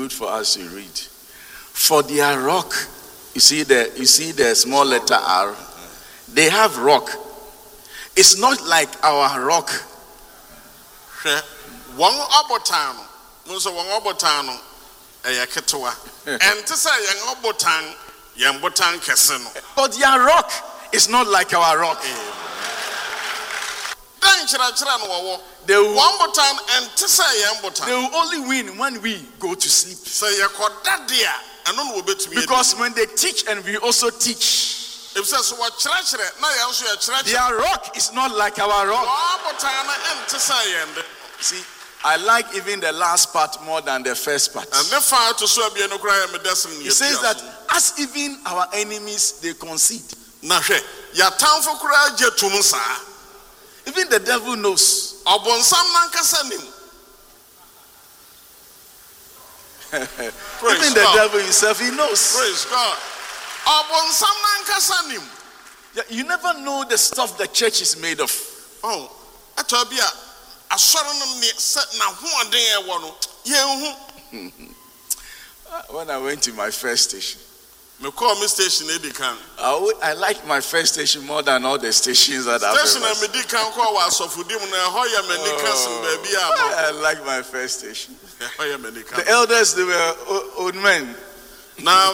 good for us to read. For their rock, you see the small letter R. They have rock. It's not like our rock. One obotan, most of one obotan, a ketua, and to say young obotan, young botan casino. But their rock is not like our rock. They will, one botan and to say young botan. They will only win when we go to sleep. Say you call that dear, and no will be to me. Because when they teach and we also teach. If says what church, now you also a church. Their rock is not like our rock. See, I like even the last part more than the first part. And the fire to serve you no cry. He says that as even our enemies they concede. Ya town for cry jetumusa. Even the devil knows. Obon sam nankasanim. Even the devil himself, he knows. Praise God. You never know the stuff the church is made of. Oh, when I went to my first station, I like my first station more than all the stations that I've ever. I like my first station. The elders, they were old men. Now,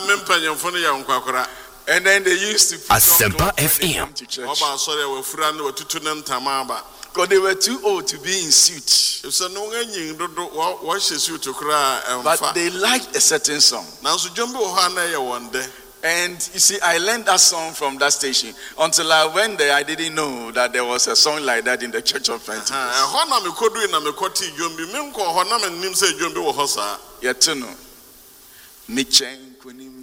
and then they used to put Asempa FM to church. Because they were too old to be in suit. But they liked a certain song. And you see, I learned that song from that station. Until I went there, I didn't know that there was a song like that in the Church of Pentecost. Yet to know.